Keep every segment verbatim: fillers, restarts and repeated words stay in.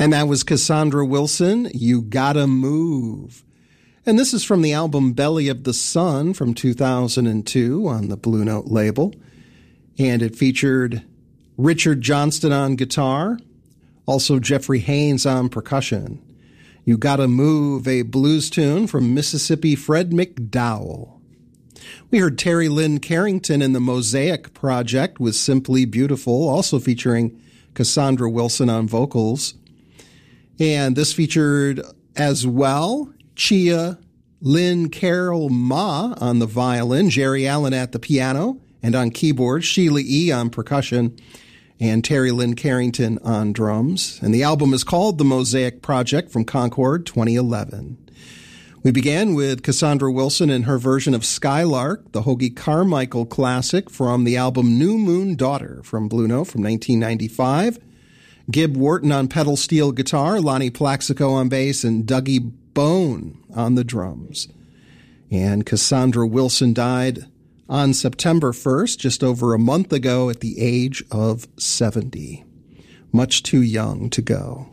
And that was Cassandra Wilson, You Gotta Move. And this is from the album Belly of the Sun from two thousand two on the Blue Note label. And it featured Richard Johnston on guitar, also Jeffrey Haynes on percussion. You Gotta Move, a blues tune from Mississippi Fred McDowell. We heard Terry Lynn Carrington in the Mosaic Project with Simply Beautiful, also featuring Cassandra Wilson on vocals. And this featured as well Chia Lynn Carroll Ma on the violin, Jerry Allen at the piano and on keyboards, Sheila E. on percussion, and Terry Lynn Carrington on drums. And the album is called The Mosaic Project from Concord twenty eleven. We began with Cassandra Wilson and her version of Skylark, the Hoagie Carmichael classic from the album New Moon Daughter from Blue Note from nineteen ninety-five. Gib Wharton on pedal steel guitar, Lonnie Plaxico on bass, and Dougie Bone on the drums. And Cassandra Wilson died on September first, just over a month ago, at the age of seventy. Much too young to go.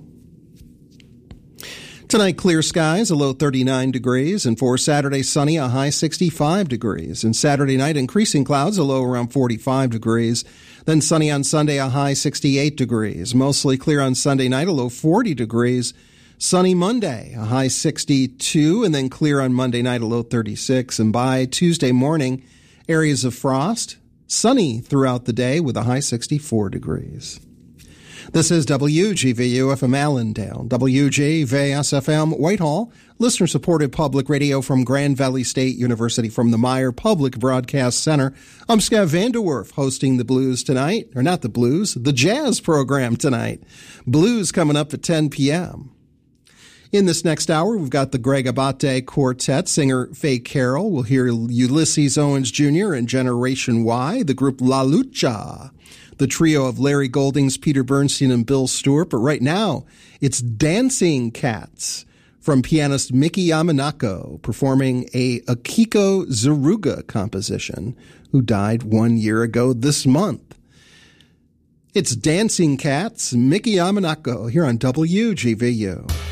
Tonight, clear skies, a low thirty-nine degrees, and for Saturday, sunny, a high sixty-five degrees. And Saturday night, increasing clouds, a low around forty-five degrees. Then sunny on Sunday, a high sixty-eight degrees. Mostly clear on Sunday night, a low forty degrees. Sunny Monday, a high sixty-two, and then clear on Monday night, a low thirty-six. And by Tuesday morning, areas of frost, sunny throughout the day with a high sixty-four degrees. This is W G V U F M Allendale, W G V S F M Whitehall, listener-supported public radio from Grand Valley State University from the Meyer Public Broadcast Center. I'm Scott Vanderwerf, hosting the blues tonight, or not the blues, the jazz program tonight. Blues coming up at ten p.m. In this next hour, we've got the Greg Abate Quartet, singer Faye Carroll. We'll hear Ulysses Owens Junior and Generation Y, the group La Lucha, the trio of Larry Goldings, Peter Bernstein, and Bill Stewart. But right now, it's Dancing Cats from pianist Mickey Yamanako performing a Akiko Zaruga composition, who died one year ago this month. It's Dancing Cats, Mickey Yamanako, here on W G V U.